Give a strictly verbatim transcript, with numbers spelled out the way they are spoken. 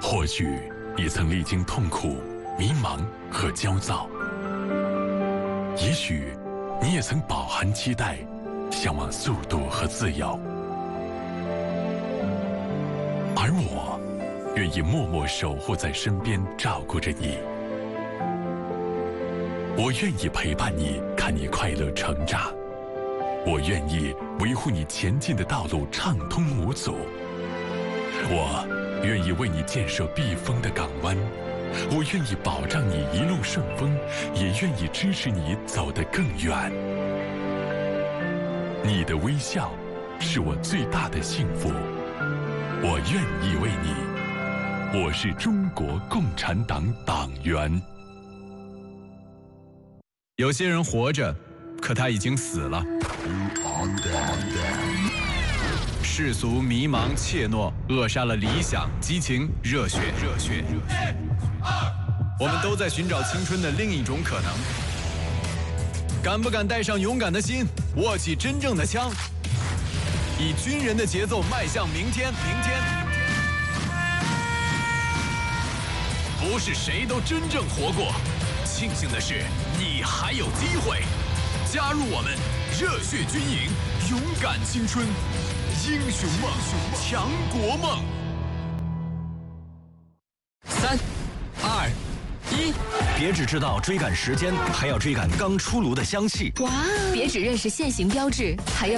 或许你曾历经痛苦、迷茫和焦躁，也许你也曾饱含期待，向往速度和自由。而我愿意默默守护在身边，照顾着你。我愿意陪伴你，看你快乐成长。我愿意维护你前进的道路畅通无阻。我愿意为你建设避风的港湾。我愿意保障你一路顺风，也愿意支持你走得更远。你的微笑是我最大的幸福，我愿意为你。我是中国共产党党员。 有些人活着，可他已经死了。世俗迷茫怯懦，扼杀了理想、激情、热血、热血、热血。我们都在寻找青春的另一种可能。敢不敢带上勇敢的心，握起真正的枪，以军人的节奏迈向明天？明天。不是谁都真正活过，庆幸的是，你还有机会加入我们，热血军营，勇敢青春，英雄梦，强国梦。 三、二、一，别只知道追赶时间，还要追赶刚出炉的香气。 哇！别只认识现行标志，还要